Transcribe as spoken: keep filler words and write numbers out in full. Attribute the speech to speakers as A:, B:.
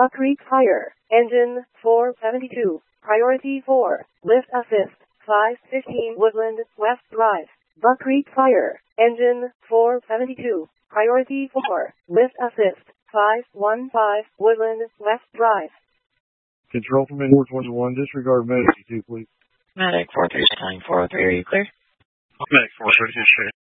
A: Buck Creek Fire, engine four seventy-two, priority four, lift assist, five fifteen Woodland West Drive. Buck Creek Fire, engine four seventy-two, priority four, lift assist, five one five Woodland West Drive.
B: Control from four twenty-one, disregard Medic two, please.
C: Medic four three nine four oh three, are you clear?
D: Medic four three two,